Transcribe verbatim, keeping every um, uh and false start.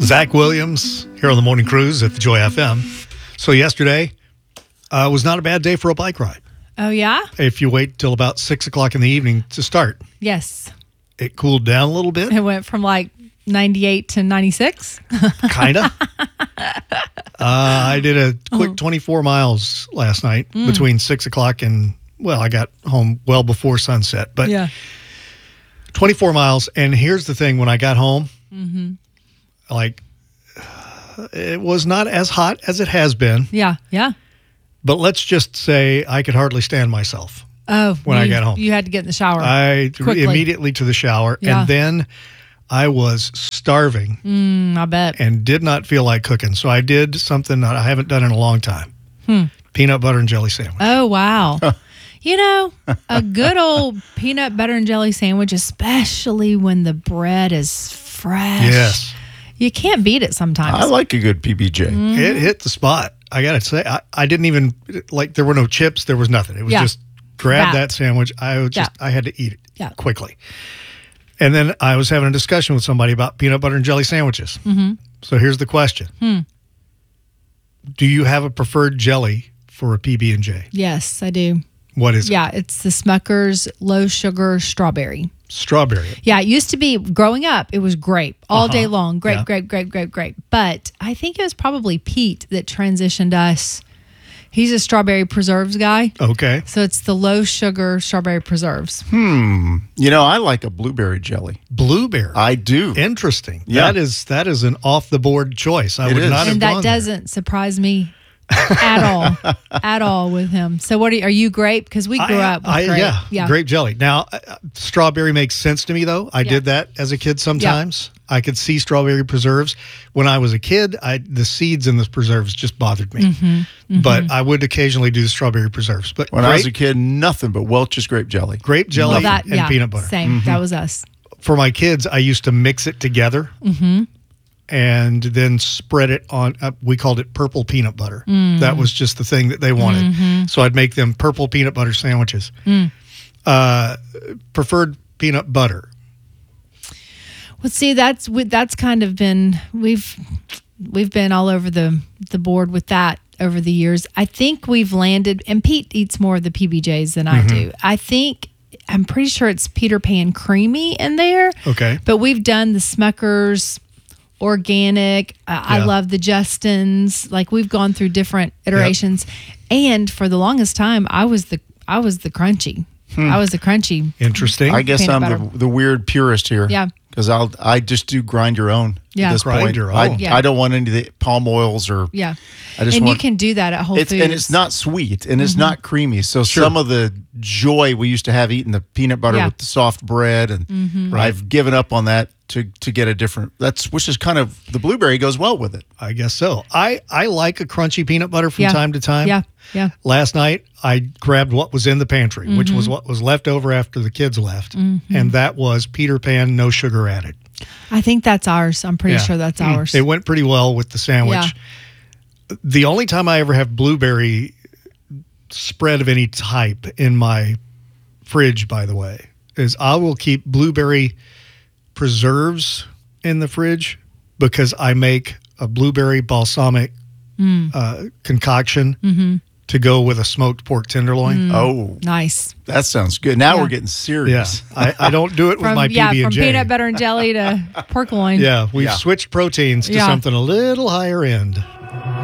Zach Williams here on the Morning Cruise at the Joy F M. So yesterday uh, was not a bad day for a bike ride. Oh, yeah? If you wait till about six o'clock in the evening to start. Yes. It cooled down a little bit. It went from like ninety-eight to ninety-six. Kind of. uh, I did a quick Oh. twenty-four miles last night Mm. between six o'clock and, well, I got home well before sunset. But Yeah. twenty-four miles. And here's the thing. When I got home, Mm-hmm. like, it was not as hot as it has been. Yeah. Yeah. But let's just say I could hardly stand myself Oh. when I you- got home. You had to get in the shower. I Quickly. immediately to the shower, Yeah. and then I was starving Mm, I bet. and did not feel like cooking. So I did something that I haven't done in a long time. Hmm. Peanut butter and jelly sandwich. Oh, wow. You know, a good old peanut butter and jelly sandwich, especially when the bread is fresh. Yes. You can't beat it sometimes. I like a good P B J. Mm-hmm. It hit the spot. I got to say, I, I didn't even, like, there were no chips. There was nothing. It was Yeah. just grab That. that sandwich. I was just, Yeah. I had to eat it Yeah. quickly. And then I was having a discussion with somebody about peanut butter and jelly sandwiches. Mm-hmm. So here's the question. Hmm. Do you have a preferred jelly for a P B and J? Yes, I do. What is it? Yeah, it's the Smucker's low sugar strawberry. Strawberry. Yeah, it used to be, growing up, it was grape all Uh-huh. day long. Grape, Yeah. grape, grape, grape, grape. But I think it was probably Pete that transitioned us. He's a strawberry preserves guy. Okay. So it's the low sugar strawberry preserves. Hmm. You know, I like a blueberry jelly. Blueberry. I do. Interesting. Yeah. That is that is an off the board choice. I It would is. not have And that gone there. doesn't surprise me at all. At all with him. So what are you, are you grape? Because we grew I- up with I- grape. yeah, grape jelly. Now, uh, strawberry makes sense to me, though. I Yeah. did that as a kid sometimes. I could see strawberry preserves. When I was a kid, I the seeds in the preserves just bothered me. Mm-hmm, mm-hmm. But I would occasionally do the strawberry preserves. But When grape, I was a kid, nothing but Welch's grape jelly. grape jelly Well, that, and yeah, peanut butter. Same. That was us. For my kids, I used to mix it together Mm-hmm. and then spread it on. Uh, we called it purple peanut butter. Mm. That was just the thing that they wanted. Mm-hmm. So I'd make them purple peanut butter sandwiches. Mm. Uh, preferred peanut butter. Well, see, that's we- that's kind of been we've we've been all over the the board with that over the years. I think we've landed, and Pete eats more of the P B Js than I do. I think I'm pretty sure it's Peter Pan creamy in there. Okay. But we've done the Smuckers organic. Uh, I Yeah. love the Justins. Like we've gone through different iterations, and for the longest time, I was the I was the crunchy. I was the crunchy. Interesting. I guess Peanut I'm butter. the, the weird purist here. Yeah. Because I'll I just do grind your own. Yeah. At this Grind point. your I, own. Yeah. I don't want any of the palm oils or. Yeah, I just and want. you can do that at Whole It's Foods. and it's not sweet and it's Mm-hmm. not creamy. So some of the joy we used to have eating the peanut butter Yeah. with the soft bread, and Mm-hmm. I've given up on that to to get a different. That's which is kind of the blueberry goes well with it. I guess so. I, I like a crunchy peanut butter from Yeah. time to time. Yeah, yeah. Last night, I grabbed what was in the pantry, which Mm-hmm. was what was left over after the kids left. And that was Peter Pan, no sugar added. I think that's ours. I'm pretty Yeah. sure that's Mm. ours. It went pretty well with the sandwich. The only time I ever have blueberry spread of any type in my fridge, by the way, is I will keep blueberry preserves in the fridge because I make a blueberry balsamic uh, concoction to go with a smoked pork tenderloin. Oh, Nice. that sounds good. Now Yeah. we're getting serious. Yeah, I, I don't do it with From my yeah, P B from and J. peanut butter and jelly to pork loin. Yeah, we've Yeah. switched proteins to Yeah. something a little higher end.